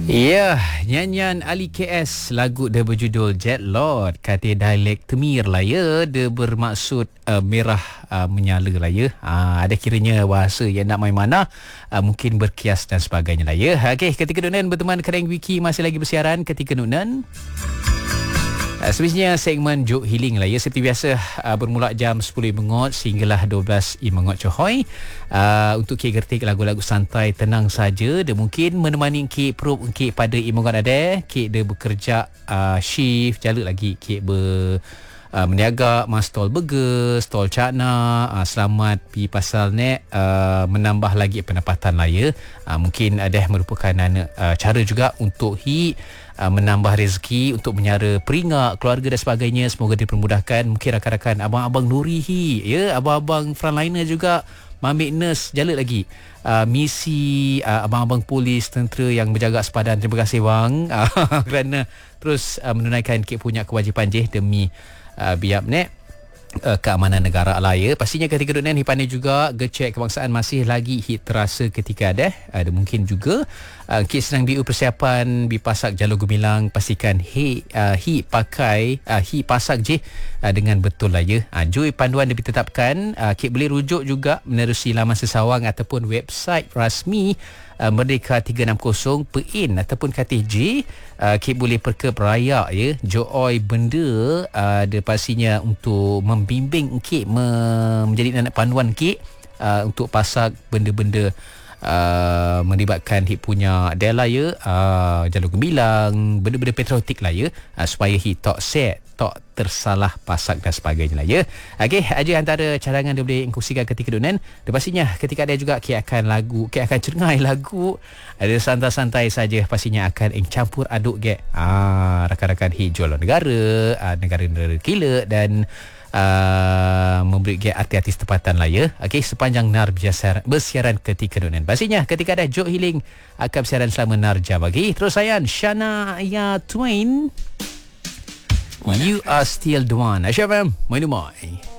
Ya, nyanyian Ali KS, lagu dia berjudul Jet Lord. Kata dialek Temir lah ya, dia bermaksud merah menyala lah ya. Ada kiranya bahasa yang nak main mana, mungkin berkias dan sebagainya lah ya. Okey, ketika Nunan berteman Kedai Wiki masih lagi bersiaran ketika Nunan. Sebenarnya segmen Joke Healing lah ya. Seperti biasa bermula jam 10 mengot sehinggalah 12 mengot cohoy. Untuk Kek Gertik lagu-lagu santai tenang saja. Dia mungkin menemani Kek Perup Kek pada mengot ada. Kek dia bekerja shift jala lagi Kek meniaga mas stol burger, stol cakna, selamat pi pasal ni menambah lagi pendapatan lah ya. Mungkin ada merupakan cara juga untuk menambah rezeki untuk menyara peringak keluarga dan sebagainya. Semoga dipermudahkan. Mungkin rakan-rakan abang-abang Nuri ya, abang-abang frontliner juga, Mamik nurse jala lagi, misi abang-abang polis, tentera yang berjaga sepadan. Terima kasih bang kerana terus menunaikan Kek punya kewajipan demi biar keamanan negara lah ya. Pastinya ketika dunia pandai juga gecek kebangsaan masih lagi terasa ketika ada mungkin juga Kek sedang biu persiapan di pasak Jalur Gemilang. Pastikan pakai pasak je dengan betul lah ya. Jui panduan ditetapkan. Kek boleh rujuk juga menerusi laman sesawang ataupun website rasmi Merdeka 360.in ataupun katih J. Kek boleh perke raya ya. Joy benda ada pastinya untuk membimbing Kek menjadi anak panduan Kek untuk pasak benda-benda melibatkan hit punya Dela ya, Jalur Gemilang, benda-benda patriotik lah ya, supaya hit tak set, tak tersalah pasak dan sebagainya lah ya. Okey, aja antara cadangan dia boleh kongsikan ketika dunan. Dan pastinya ketika ada juga Kek akan cengai lagu ada santai-santai saja, pastinya akan campur aduk rakan-rakan hit jualan negara, negara-negara kila dan memberi artis tempatan lah ya. Okey, sepanjang nar bersiaran ketika dunan. Pastinya ketika ada Joke Healing akan bersiaran selama nar jam lagi. Terus sayang Shania Twain, You Are Still The One. Asyaf, main rumah.